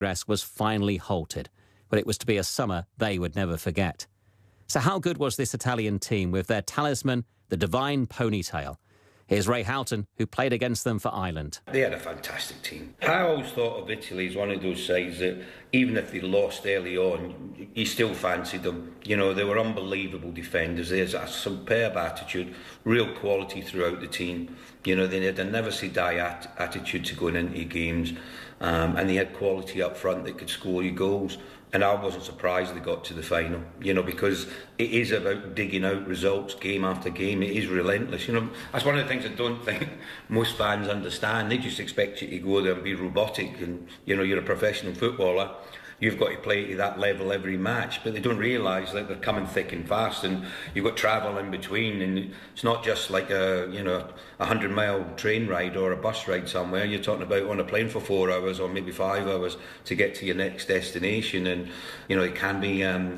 progress was finally halted, but it was to be a summer they would never forget. So how good was this Italian team with their talisman, the divine ponytail? Here's Ray Houghton, who played against them for Ireland. They had a fantastic team. I always thought of Italy as one of those sides that even if they lost early on, you still fancied them. You know, they were unbelievable defenders. There's a superb attitude, real quality throughout the team. You know, they had a never-say-die attitude to going into games, and they had quality up front that could score you goals. And I wasn't surprised they got to the final, you know, because it is about digging out results game after game. It is relentless, you know. That's one of the things I don't think most fans understand. They just expect you to go there and be robotic and, you know, you're a professional footballer. You've got to play to that level every match, but they don't realise that they're coming thick and fast, and you've got travel in between, and it's not just like a 100-mile train ride or a bus ride somewhere. You're talking about on a plane for 4 hours or maybe 5 hours to get to your next destination, and you know it can be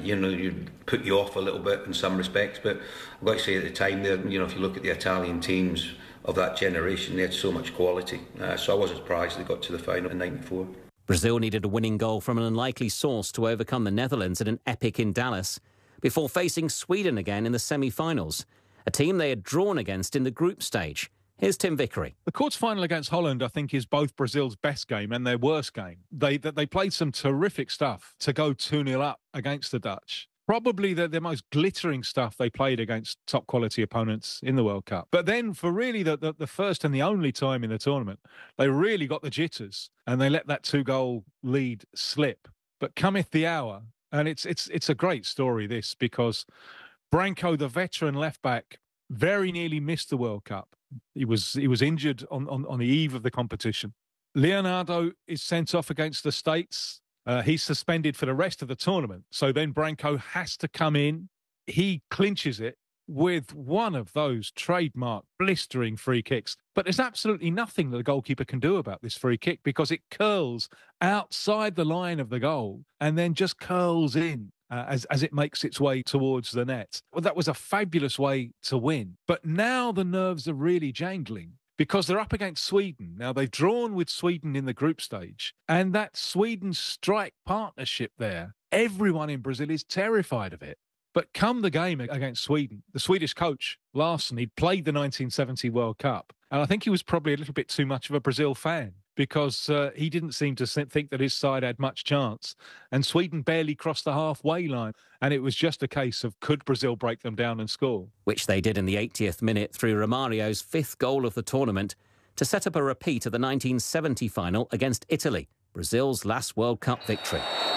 you put you off a little bit in some respects. But I've got to say at the time, if you look at the Italian teams of that generation, they had so much quality. So I wasn't surprised they got to the final in '94. Brazil needed a winning goal from an unlikely source to overcome the Netherlands at an epic in Dallas before facing Sweden again in the semi-finals, a team they had drawn against in the group stage. Here's Tim Vickery. The quarter-final against Holland, I think, is both Brazil's best game and their worst game. They played some terrific stuff to go 2-0 up against the Dutch. Probably the most glittering stuff they played against top-quality opponents in the World Cup. But then, for really the first and the only time in the tournament, they really got the jitters and they let that 2-goal lead slip. But cometh the hour, and it's a great story, this, because Branco, the veteran left-back, very nearly missed the World Cup. He was injured on the eve of the competition. Leonardo is sent off against the States. He's suspended for the rest of the tournament. So then Branco has to come in. He clinches it with one of those trademark blistering free kicks. But there's absolutely nothing that the goalkeeper can do about this free kick because it curls outside the line of the goal and then just curls in as it makes its way towards the net. Well, that was a fabulous way to win. But now the nerves are really jangling, because they're up against Sweden. Now, they've drawn with Sweden in the group stage, and that Sweden-strike partnership there, everyone in Brazil is terrified of it. But come the game against Sweden, the Swedish coach, Larsson, he'd played the 1970 World Cup, and I think he was probably a little bit too much of a Brazil fan, because he didn't seem to think that his side had much chance. And Sweden barely crossed the halfway line. And it was just a case of, could Brazil break them down and score? Which they did in the 80th minute through Romario's 5th goal of the tournament to set up a repeat of the 1970 final against Italy, Brazil's last World Cup victory.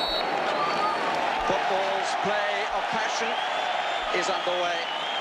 Football's play of passion is underway.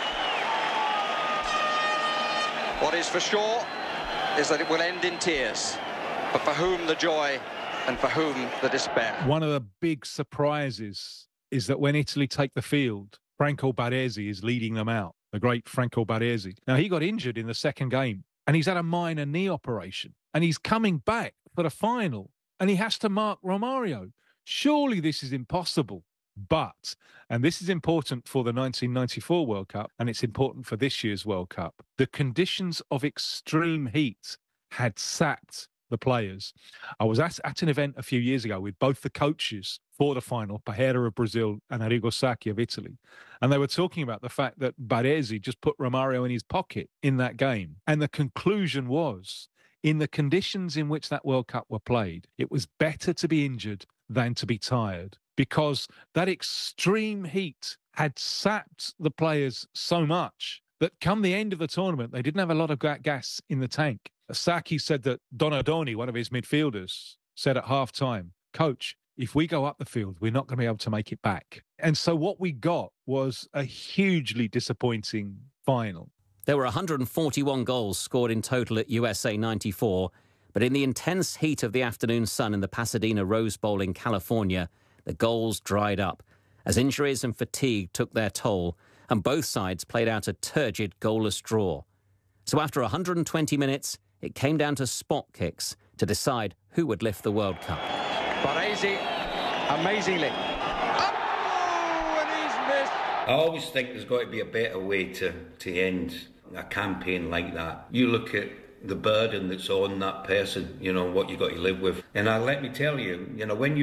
What is for sure is that it will end in tears. But for whom the joy and for whom the despair. One of the big surprises is that when Italy take the field, Franco Baresi is leading them out, the great Franco Baresi. Now, he got injured in the second game, and he's had a minor knee operation, and he's coming back for the final, and he has to mark Romario. Surely this is impossible. But, and this is important for the 1994 World Cup, and it's important for this year's World Cup, the conditions of extreme heat had sapped the players. I was at an event a few years ago with both the coaches for the final, Pajeira of Brazil and Arrigo Sacchi of Italy. And they were talking about the fact that Baresi just put Romario in his pocket in that game. And the conclusion was, in the conditions in which that World Cup were played, it was better to be injured than to be tired, because that extreme heat had sapped the players so much that come the end of the tournament, they didn't have a lot of gas in the tank. Sacchi said that Donadoni, one of his midfielders, said at half-time, "Coach, if we go up the field, we're not going to be able to make it back." And so what we got was a hugely disappointing final. There were 141 goals scored in total at USA 94, but in the intense heat of the afternoon sun in the Pasadena Rose Bowl in California, the goals dried up as injuries and fatigue took their toll, and both sides played out a turgid goalless draw. So after 120 minutes, it came down to spot kicks to decide who would lift the World Cup. Baresi, amazingly. Oh, and he's missed. I always think there's got to be a better way to end a campaign like that. You look at the burden that's on that person, you know, what you got to live with. And let me tell you, you know, when you